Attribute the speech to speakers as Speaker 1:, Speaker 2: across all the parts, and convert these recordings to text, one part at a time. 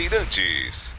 Speaker 1: Bandeirantes.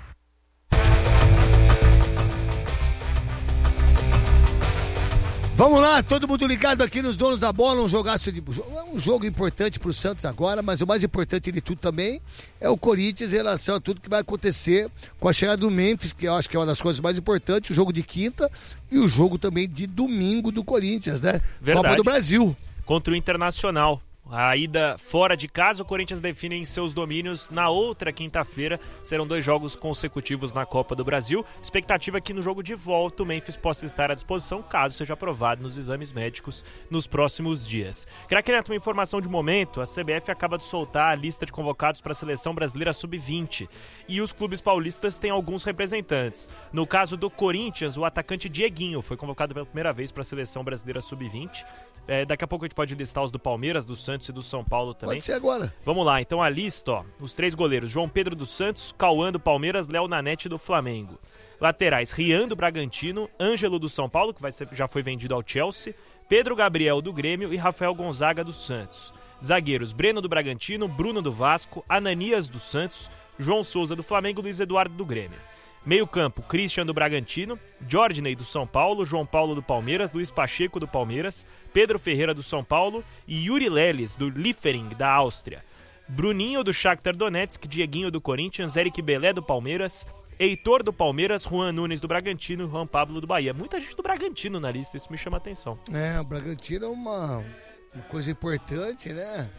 Speaker 2: Vamos lá, todo mundo ligado aqui nos Donos da Bola, um jogo importante pro Santos agora, mas o mais importante de tudo também é o Corinthians em relação a tudo que vai acontecer com a chegada do Memphis, que eu acho que é uma das coisas mais importantes, o jogo de quinta e o jogo também de domingo do Corinthians, né?
Speaker 3: Verdade.
Speaker 2: Copa do Brasil.
Speaker 3: Contra o Internacional. A ida fora de casa, o Corinthians define em seus domínios na outra quinta-feira. Serão 2 jogos consecutivos na Copa do Brasil. Expectativa é que no jogo de volta o Memphis possa estar à disposição, caso seja aprovado nos exames médicos nos próximos dias. Craque Neto, uma informação de momento: a CBF acaba de soltar a lista de convocados para a Seleção Brasileira Sub-20. E os clubes paulistas têm alguns representantes. No caso do Corinthians, o atacante Dieguinho foi convocado pela primeira vez para a Seleção Brasileira Sub-20. Daqui a pouco a gente pode listar os do Palmeiras, do Santos e do São Paulo também.
Speaker 2: Pode ser agora.
Speaker 3: Vamos lá, então a lista, ó. Os 3 goleiros: João Pedro do Santos, Cauã do Palmeiras, Léo Nanete do Flamengo. Laterais: Rian do Bragantino, Ângelo do São Paulo, que já foi vendido ao Chelsea, Pedro Gabriel do Grêmio e Rafael Gonzaga do Santos. Zagueiros: Breno do Bragantino, Bruno do Vasco, Ananias do Santos, João Souza do Flamengo, Luiz Eduardo do Grêmio. Meio campo: Christian do Bragantino, Jorginei do São Paulo, João Paulo do Palmeiras, Luiz Pacheco do Palmeiras, Pedro Ferreira do São Paulo e Yuri Leles do Liefering da Áustria. Bruninho do Shakhtar Donetsk, Dieguinho do Corinthians, Eric Belé do Palmeiras, Heitor do Palmeiras, Juan Nunes do Bragantino e Juan Pablo do Bahia. Muita gente do Bragantino na lista, isso me chama a atenção.
Speaker 2: O Bragantino é uma coisa importante, né?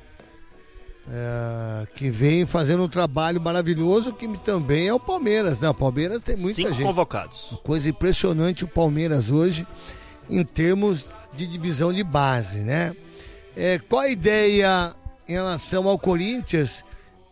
Speaker 2: Que vem fazendo um trabalho maravilhoso, que também é o Palmeiras, né? O Palmeiras tem muita
Speaker 3: 5
Speaker 2: gente.
Speaker 3: convocados.
Speaker 2: Uma coisa impressionante o Palmeiras hoje, em termos de divisão de base, né? Qual a ideia em relação ao Corinthians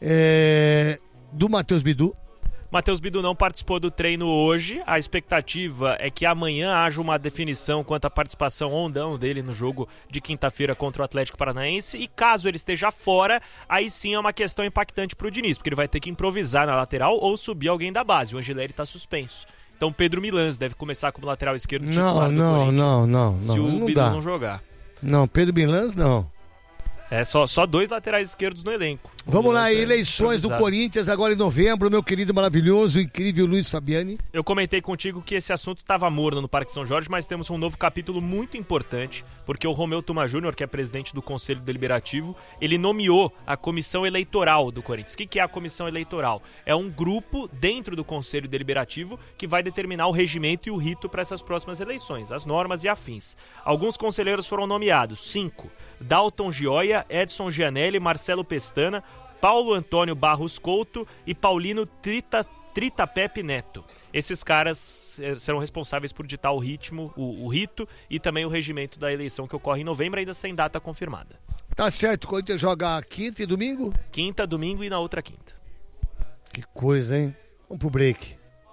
Speaker 2: do Matheus Bidu?
Speaker 3: Matheus Bidu não participou do treino hoje. A expectativa é que amanhã haja uma definição quanto à participação ou não dele no jogo de quinta-feira contra o Atlético Paranaense. E caso ele esteja fora, aí sim é uma questão impactante para o Diniz, porque ele vai ter que improvisar na lateral ou subir alguém da base. O Angeleri está suspenso. Então Pedro Milans deve começar como lateral esquerdo titular do Corinthians.
Speaker 2: Não.
Speaker 3: Se o Bidu não jogar.
Speaker 2: Não, Pedro Milans não.
Speaker 3: Só 2 laterais esquerdos no elenco.
Speaker 2: Vamos lá, eleições do Corinthians agora em novembro, meu querido maravilhoso, incrível Luiz Fabiani.
Speaker 3: Eu comentei contigo que esse assunto estava morno no Parque São Jorge, mas temos um novo capítulo muito importante, porque o Romeu Tuma Júnior, que é presidente do Conselho Deliberativo, ele nomeou a Comissão Eleitoral do Corinthians. O que é a Comissão Eleitoral? É um grupo dentro do Conselho Deliberativo que vai determinar o regimento e o rito para essas próximas eleições, as normas e afins. Alguns conselheiros foram nomeados, 5. Dalton Gioia, Edson Gianelli, Marcelo Pestana, Paulo Antônio Barros Couto e Paulino Trita Pepe Neto. Esses caras serão responsáveis por ditar o ritmo, o rito e também o regimento da eleição que ocorre em novembro, ainda sem data confirmada.
Speaker 2: Tá certo, o Corinthians joga quinta e domingo?
Speaker 3: Quinta, domingo e na outra quinta.
Speaker 2: Que coisa, hein? Vamos pro break.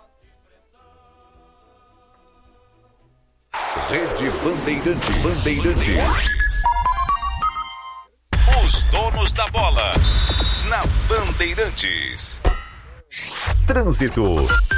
Speaker 1: Rede Bandeirantes. Os Donos da Bola na Bandeirantes. Trânsito.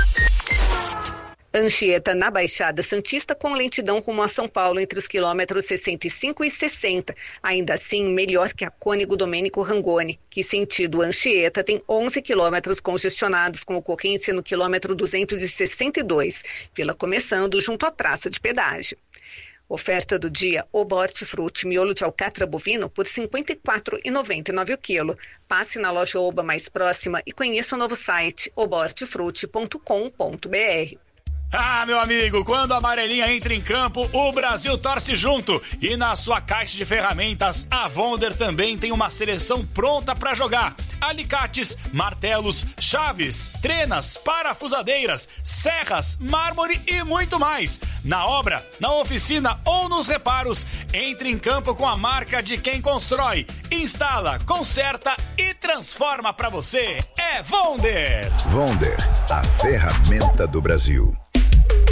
Speaker 4: Anchieta, na Baixada Santista, com lentidão rumo a São Paulo, entre os quilômetros 65 e 60. Ainda assim, melhor que a Cônego Domênico Rangoni, que sentido Anchieta tem 11 quilômetros congestionados, com ocorrência no quilômetro 262, fila começando junto à praça de pedágio. Oferta do dia: Oba Hortifruti, miolo de alcatra bovino por R$ 54,99 o quilo. Passe na loja Oba mais próxima e conheça o novo site obahortifruti.com.br.
Speaker 5: Ah, meu amigo, quando a amarelinha entra em campo, o Brasil torce junto. E na sua caixa de ferramentas, a Wonder também tem uma seleção pronta para jogar. Alicates, martelos, chaves, trenas, parafusadeiras, serras, mármore e muito mais. Na obra, na oficina ou nos reparos, entre em campo com a marca de quem constrói, instala, conserta e transforma para você. É Wonder.
Speaker 1: Wonder, a ferramenta do Brasil.